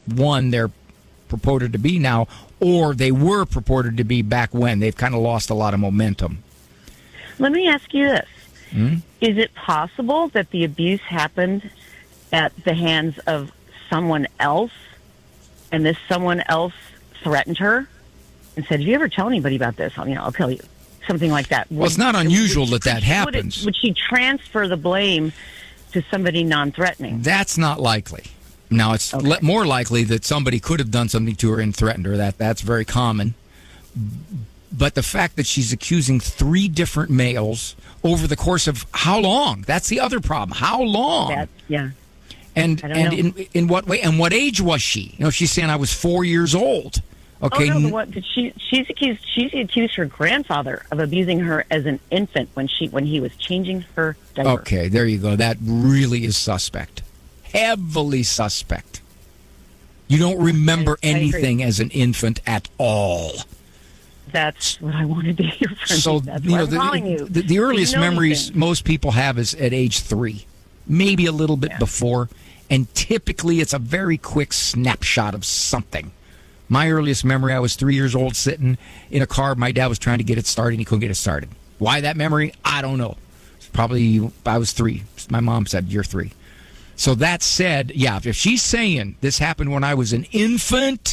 one they're purported to be now, or they were purported to be back when. They've kind of lost a lot of momentum. Let me ask you this. Is it possible that the abuse happened at the hands of someone else, and this someone else threatened her and said, if you ever tell anybody about this, I'll kill you? Something like that. Well, it's not unusual that happens. Would she transfer the blame to somebody non-threatening? That's not likely. Now, it's more likely that somebody could have done something to her and threatened her. That's very common. But the fact that she's accusing 3 different males over the course of how long? That's the other problem. How long? Yeah. And in what way? And what age was she? She's saying I was 4 years old. Okay. Oh, no, she's accused her grandfather of abusing her as an infant when he was changing her diaper. Okay, there you go. That really is suspect. Heavily suspect. You don't remember anything as an infant at all. That's what I wanted to hear from you. So, That's what I'm calling you. The earliest memories most people have is at age 3, maybe a little bit before, and typically it's a very quick snapshot of something. My earliest memory, I was 3 years old sitting in a car. My dad was trying to get it started, and he couldn't get it started. Why that memory? I don't know. Probably I was 3. My mom said, you're 3. So that said, yeah, if she's saying this happened when I was an infant,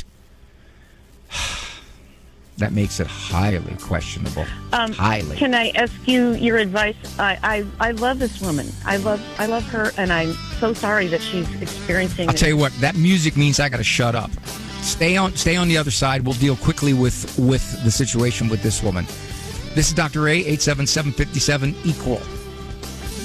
that makes it highly questionable. Highly. Can I ask you your advice? I love this woman. I love her, and I'm so sorry that she's experiencing. I'll tell you what, that music means I got to shut up. Stay on the other side. We'll deal quickly with the situation with this woman. This is Dr. A, 877-57-EQUAL.